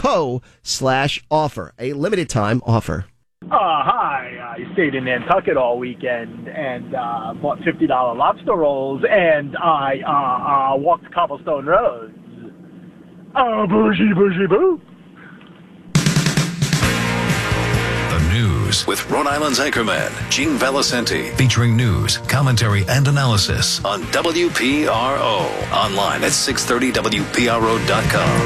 nantucket.co/offer. A limited time offer. Hi. I stayed in Nantucket all weekend and bought $50 lobster rolls, and I walked cobblestone roads. Bougie, bougie, boo. The news with Rhode Island's anchorman, Gene Valicenti, featuring news, commentary, and analysis on WPRO. Online at 630WPRO.com.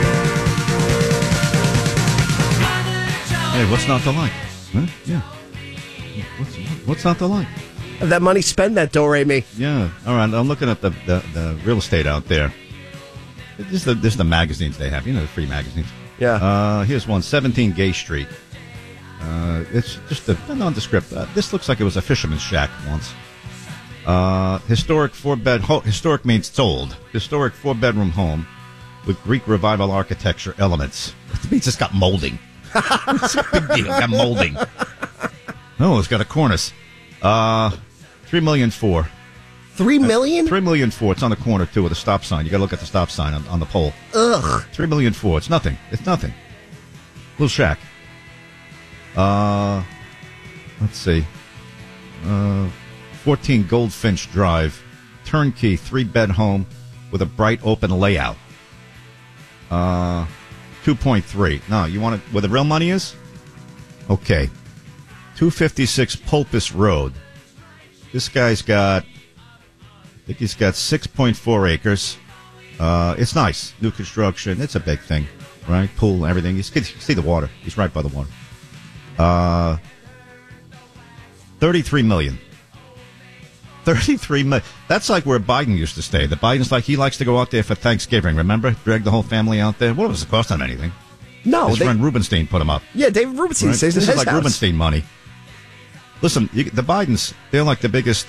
Hey, what's not to like? Huh? Yeah. What's not to like? That money spent that do-re-mi. Yeah. All right. I'm looking at the real estate out there. This is the magazines they have. You know, the free magazines. Yeah. Here's one, 17 Gay Street. It's just a nondescript. This looks like it was a fisherman's shack once. Historic historic means it's old. Historic 4-bedroom home with Greek revival architecture elements. It means it's got molding. It's a big deal. Got molding. No, it's got a cornice. $3.4 million. $3 million? $3.4 million. It's on the corner too with a stop sign. You got to look at the stop sign on the pole. Ugh. $3.4 million. It's nothing. It's nothing. Little shack. Let's see. 14 Goldfinch Drive, turnkey 3-bed home with a bright open layout. 2.3. No, you want it where the real money is? Okay. 256 Pulpus Road. This guy's got, I think he's got 6.4 acres. It's nice. New construction. It's a big thing, right? Pool, everything. You can see the water. He's right by the water. $33 million. $33 million. That's like where Biden used to stay. The Biden's like, he likes to go out there for Thanksgiving. Remember? Drag the whole family out there. What was it cost him anything? No. His friend Rubenstein put him up. Yeah, David Rubenstein Right? stays in This his is like house. Rubenstein money. Listen, the Bidens, they're like the biggest,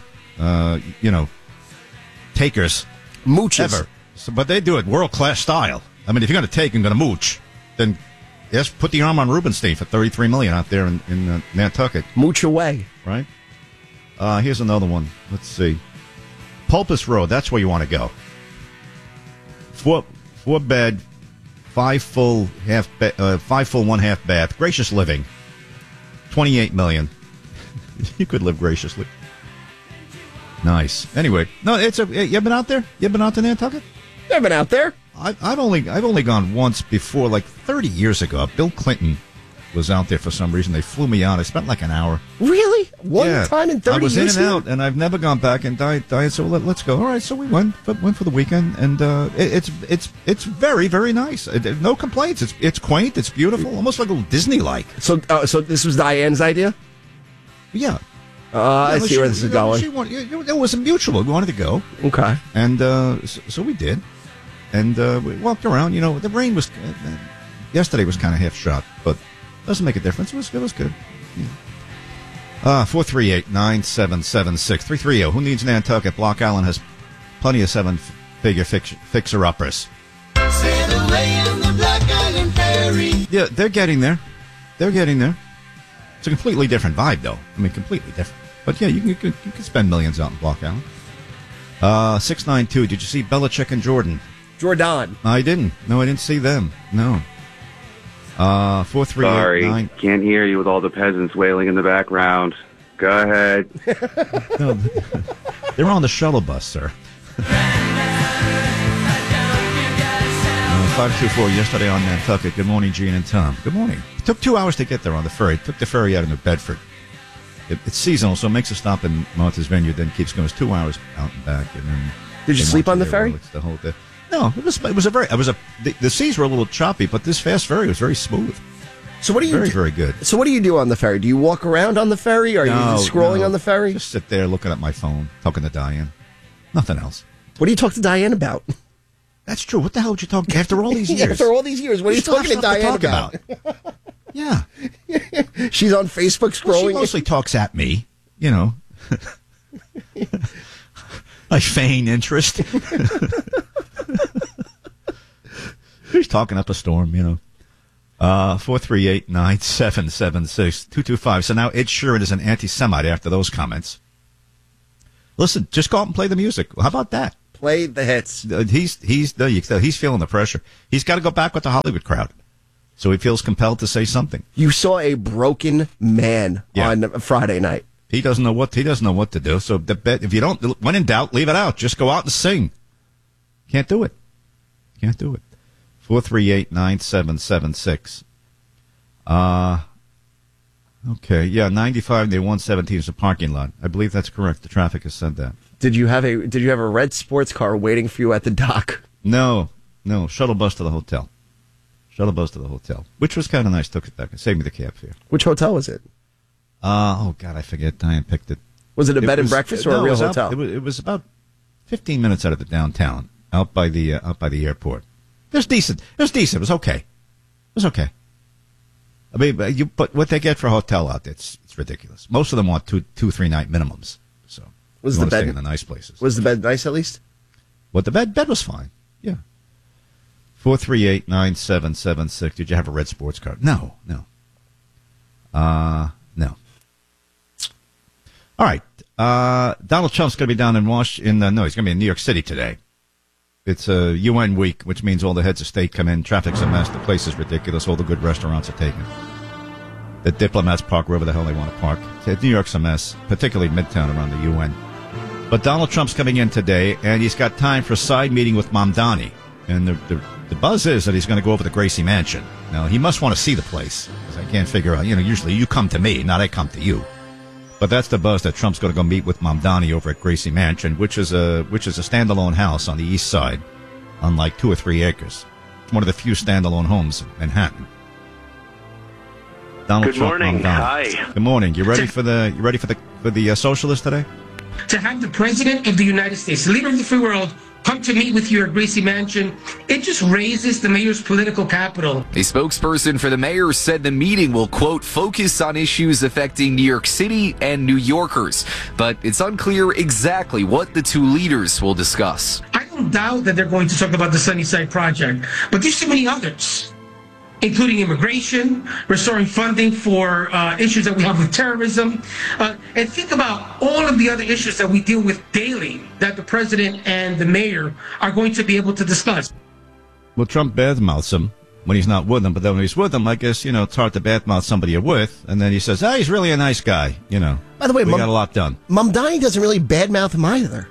takers Mooches. ever. So, but they do it world-class style. I mean, if you're going to take and going to mooch, then yes, put the arm on Rubenstein for $33 million out there in Nantucket. Mooch away. Right? Here's another one. Let's see. Pulpus Road, that's where you want to go. Four bed, 5 full, 1/2 bath, gracious living. $28 million. You could live graciously. Nice. Anyway, no, you've been out there? You've been out to Nantucket? I've been out there. I've only gone once before, like 30 years ago. Bill Clinton was out there for some reason. They flew me out. I spent like an hour. Really? One time in 30 years? I was in and out, and I've never gone back. And Diane said, well, let's go. All right, so we went for the weekend, and it's very, very nice. No complaints. It's quaint. It's beautiful, almost like a little Disney-like. So this was Diane's idea? Yeah. I see where this is going. It was mutual. We wanted to go. Okay. And so we did. And we walked around. You know, the rain was... yesterday was kind of half shot, but doesn't make a difference. It was good. Yeah. 438-9776. 330. Who needs Nantucket? Block Island has plenty of 7-figure fixer-uppers. Sail away on the Block Island Ferry. Yeah, they're getting there. It's a completely different vibe, though. I mean, completely different. But yeah, you can spend millions out in Block Island. 692. Did you see Belichick and Jordan? Jordan. I didn't. No, I didn't see them. No. 438. Sorry, can't hear you with all the peasants wailing in the background. Go ahead. No, they're on the shuttle bus, sir. 524 yesterday on Nantucket. Good morning, Gene and Tom. Good morning. It took 2 hours to get there on the ferry. Took the ferry out of New Bedford. It's seasonal, so it makes a stop in Martha's Vineyard, then keeps going. It's 2 hours out and back, and then. Did you sleep on the ferry? It's the whole day. No, the seas were a little choppy, but this fast ferry was very smooth. So what do you very, very good. So what do you do on the ferry? Do you walk around on the ferry? Or are you just scrolling on the ferry? Just sit there looking at my phone, talking to Diane. Nothing else. What do you talk to Diane about? That's true. What the hell would you talk after all these years? After all these years, what are you talking to Diane about? Yeah. She's on Facebook scrolling. Well, she mostly talks at me, you know. I feign interest. She's talking up a storm, you know. 438-9776, 225. So now Ed Sheeran is an anti-Semite after those comments. Listen, just go out and play the music. How about that? Play the hits. He's feeling the pressure. He's got to go back with the Hollywood crowd. So he feels compelled to say something. You saw a broken man on Friday night. He doesn't know what to do. So if you don't, when in doubt, leave it out. Just go out and sing. Can't do it. 438-9776. Okay, yeah, 95 near 117 is a parking lot. I believe that's correct. The traffic has said that. Did you have a red sports car waiting for you at the dock? No, shuttle bus to the hotel. Which was kind of nice. Took it back and saved me the cab fare. Which hotel was it? Oh God, I forget. Diane picked it. Was it a bed and breakfast or a real hotel? It was about 15 minutes out of the downtown, out by the airport. It was decent. It was okay. I mean, but what they get for a hotel out there, it's ridiculous. Most of them want 2-3 night minimums. So was the bed stay in the nice places? Was the bed nice at least? What, the bed was fine. Yeah. 438-9776. Did you have a red sports car? No. No. All right. Donald Trump's going to be down in Washington. No, he's going to be in New York City today. It's a UN week, which means all the heads of state come in. Traffic's a mess. The place is ridiculous. All the good restaurants are taken. The diplomats park wherever the hell they want to park. New York's a mess, particularly Midtown around the UN. But Donald Trump's coming in today, and he's got time for a side meeting with Mamdani. And the buzz is that he's going to go over to Gracie Mansion. Now, he must want to see the place, because I can't figure out, usually you come to me, not I come to you. But that's the buzz that Trump's going to go meet with Mamdani over at Gracie Mansion, which is a standalone house on the east side on like 2 or 3 acres. It's one of the few standalone homes in Manhattan. Donald Good Trump, morning. Mamdani. Hi. Good morning. You ready for the socialist today? To have the president of the United States, the leader of the free world, come to meet with you at Gracie Mansion, it just raises the mayor's political capital. A spokesperson for the mayor said the meeting will, quote, focus on issues affecting New York City and New Yorkers. But it's unclear exactly what the two leaders will discuss. I don't doubt that they're going to talk about the Sunnyside project, but there's so many others, including immigration, restoring funding for issues that we have with terrorism, and think about all of the other issues that we deal with daily that the president and the mayor are going to be able to discuss. Well, Trump badmouths him when he's not with them, but then when he's with them, I guess, it's hard to badmouth somebody you're with, and then he says, he's really a nice guy, By the way, we got a lot done. Mamdani doesn't really badmouth him either.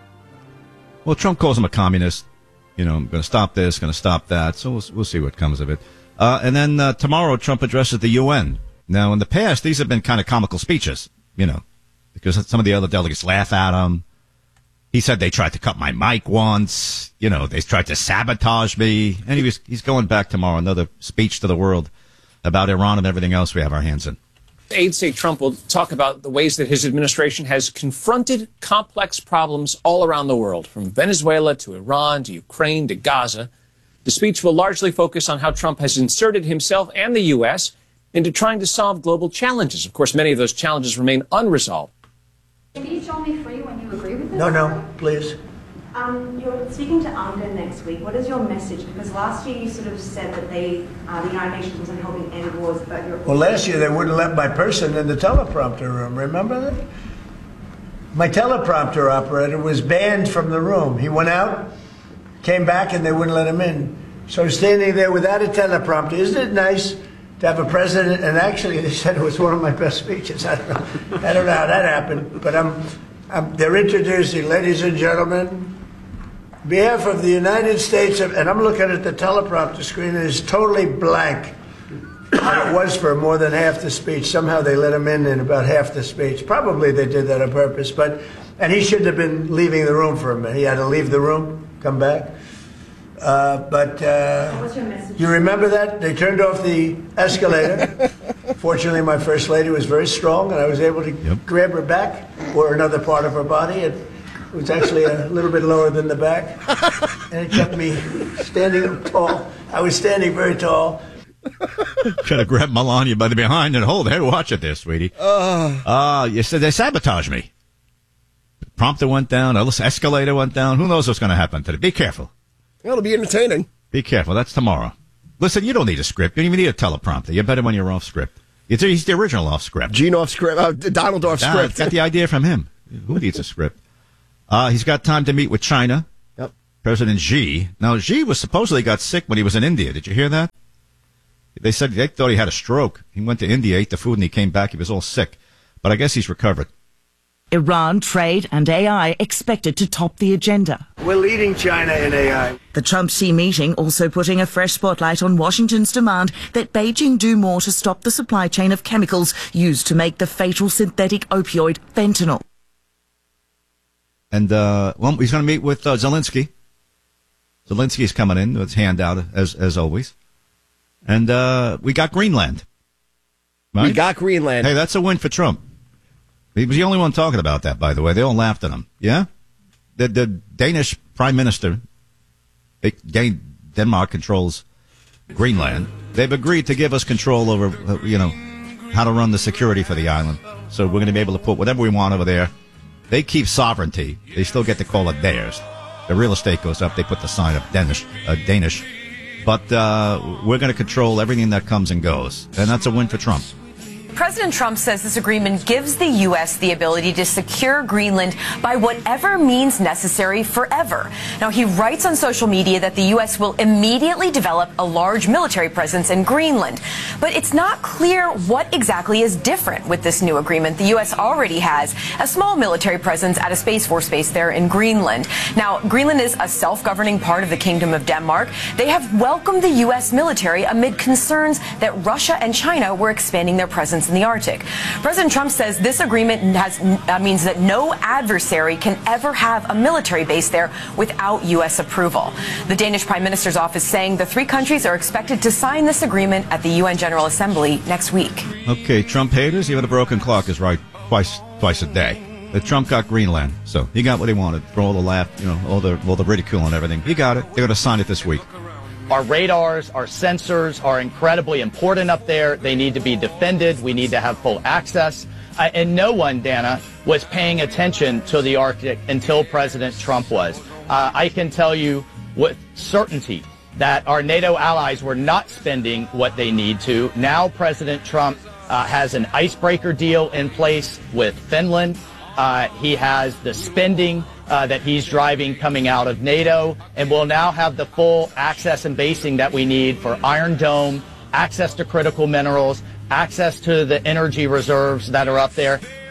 Well, Trump calls him a communist. I'm going to stop this, going to stop that, so we'll see what comes of it. And then tomorrow, Trump addresses the UN. Now, in the past, these have been kind of comical speeches, because some of the other delegates laugh at him. He said they tried to cut my mic once. They tried to sabotage me. And he's going back tomorrow, another speech to the world about Iran and everything else we have our hands in. Aides say Trump will talk about the ways that his administration has confronted complex problems all around the world, from Venezuela to Iran to Ukraine to Gaza. The speech will largely focus on how Trump has inserted himself and the U.S. into trying to solve global challenges. Of course, many of those challenges remain unresolved. Can you show me free when you agree with this? No, please. You're speaking to UNGA next week. What is your message? Because last year you sort of said that the United Nations wasn't helping end wars, but you're... Well, last year they wouldn't let my person in the teleprompter room. Remember that? My teleprompter operator was banned from the room. He went out, came back, and they wouldn't let him in. So standing there without a teleprompter, isn't it nice to have a president? And actually, they said it was one of my best speeches. I don't know how that happened, but they're introducing, ladies and gentlemen, on behalf of the United States, and I'm looking at the teleprompter screen, and it's totally blank. And it was for more than half the speech. Somehow they let him in about half the speech. Probably they did that on purpose, and he shouldn't have been leaving the room for a minute. He had to leave the room, come back. What's your message? You remember that? They turned off the escalator. Fortunately, my first lady was very strong, and I was able to grab her back, or another part of her body. It was actually a little bit lower than the back, and it kept me standing tall. I was standing very tall. Try to grab Melania by the behind and hold her. Watch it there, sweetie. You said they sabotaged me. The prompter went down, the escalator went down. Who knows what's going to happen today? Be careful. It'll be entertaining. Be careful. That's tomorrow. Listen, you don't need a script. You don't even need a teleprompter. You're better when you're off script. He's the original off script. Gene off script. Donald off script. Got the idea from him. Who needs a script? He's got time to meet with China. Yep. President Xi. Now, Xi was supposedly got sick when he was in India. Did you hear that? They said they thought he had a stroke. He went to India, ate the food, and he came back. He was all sick. But I guess he's recovered. Iran, trade and AI expected to top the agenda. We're leading China in AI. The Trump-Xi meeting also putting a fresh spotlight on Washington's demand that Beijing do more to stop the supply chain of chemicals used to make the fatal synthetic opioid fentanyl. And he's going to meet with Zelensky. Zelensky's coming in with his hand out, as always. And we got Greenland. Right? We got Greenland. Hey, that's a win for Trump. He was the only one talking about that, by the way. They all laughed at him. Yeah? The Danish prime minister, Denmark controls Greenland. They've agreed to give us control over, how to run the security for the island. So we're going to be able to put whatever we want over there. They keep sovereignty. They still get to call it theirs. The real estate goes up. They put the sign up Danish. But we're going to control everything that comes and goes. And that's a win for Trump. President Trump says this agreement gives the U.S. the ability to secure Greenland by whatever means necessary forever. Now, he writes on social media that the U.S. will immediately develop a large military presence in Greenland. But it's not clear what exactly is different with this new agreement. The U.S. already has a small military presence at a Space Force base there in Greenland. Now, Greenland is a self-governing part of the Kingdom of Denmark. They have welcomed the U.S. military amid concerns that Russia and China were expanding their presence in the Arctic. President Trump says this agreement means that no adversary can ever have a military base there without U.S. approval. The Danish Prime Minister's office saying the three countries are expected to sign this agreement at the UN General Assembly next week. Okay, Trump haters, even a broken clock is right twice a day. Trump got Greenland, so he got what he wanted. For all the laugh, all the ridicule and everything. He got it. They're going to sign it this week. Our radars, our sensors are incredibly important up there. They need to be defended. We need to have full access. And no one, Dana, was paying attention to the Arctic until President Trump was. I can tell you with certainty that our NATO allies were not spending what they need to. Now President Trump has an icebreaker deal in place with Finland. He has the spending that he's driving coming out of NATO, and we'll now have the full access and basing that we need for Iron Dome, access to critical minerals, access to the energy reserves that are up there.